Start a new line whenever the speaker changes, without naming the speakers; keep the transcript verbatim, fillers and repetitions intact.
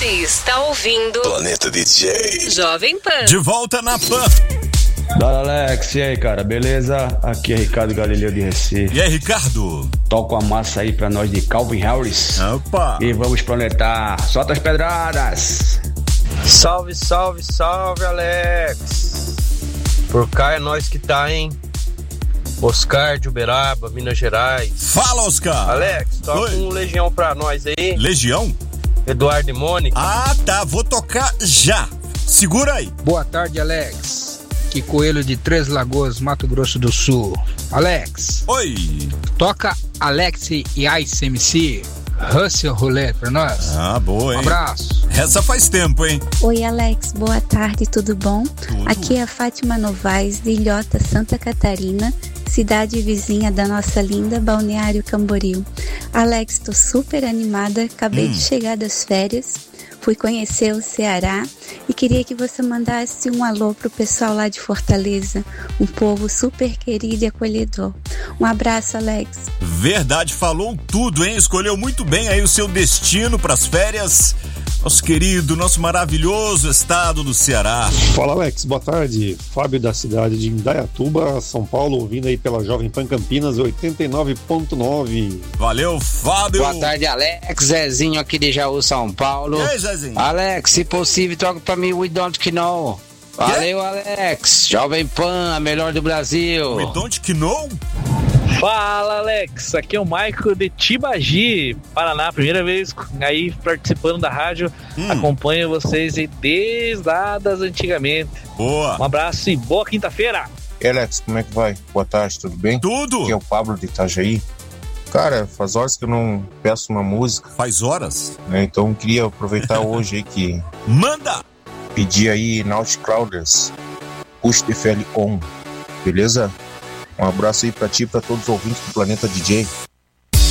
Você está ouvindo
Planeta D J
Jovem Pan.
De volta na Pan.
Dala Alex, e aí, cara, beleza? Aqui é Ricardo Galileu de Recife.
E aí, Ricardo?
Toca a massa aí pra nós de Calvin Harris.
Opa!
E vamos planetar. Solta as pedradas!
Salve, salve, salve, Alex! Por cá é nós que tá, hein? Oscar de Uberaba, Minas Gerais.
Fala, Oscar!
Alex, toca
Oi.
um Legião pra nós aí.
Legião?
Eduardo e Mônica.
Ah, tá, vou tocar já. Segura aí.
Boa tarde, Alex. Que Coelho de Três Lagoas, Mato Grosso do Sul. Alex.
Oi.
Toca Alex e Ice M C. Russell Roulette pra nós.
Ah, boa, hein?
Um abraço.
Essa faz tempo, hein?
Oi, Alex, boa tarde, tudo bom?
Tudo.
Aqui é a Fátima Novaes, de Ilhota, Santa Catarina, cidade vizinha da nossa linda Balneário Camboriú. Alex, tô super animada, acabei
hum.
de chegar das férias, fui conhecer o Ceará e queria que você mandasse um alô pro pessoal lá de Fortaleza, um povo super querido e acolhedor. Um abraço, Alex.
Verdade, falou tudo, hein? Escolheu muito bem aí o seu destino pras férias. Nosso querido, nosso maravilhoso estado do Ceará.
Fala, Alex, boa tarde. Fábio da cidade de Indaiatuba, São Paulo, ouvindo aí pela Jovem Pan Campinas oitenta e nove ponto nove.
Valeu, Fábio.
Boa tarde, Alex. Zezinho aqui de Jaú, São Paulo.
E aí, Zezinho?
Alex, se possível, toca pra mim We Don't Know. Valeu, Alex. Jovem Pan, a melhor do Brasil.
We Don't Know?
Fala, Alex, aqui é o Maico de Tibagi, Paraná, primeira vez aí participando da rádio, hum. acompanho vocês aí desde lá das antigamente.
Boa.
Um abraço e boa quinta-feira.
E Alex, como é que vai? Boa tarde, tudo bem?
Tudo.
Aqui é o Pablo de Itajaí. Cara, faz horas que eu não peço uma música.
Faz horas?
Né? Então eu queria aproveitar hoje aí que...
Manda!
Pedir aí Naut Clouders, Push the Fell On, beleza? Um abraço aí pra ti e pra todos os ouvintes do Planeta D J.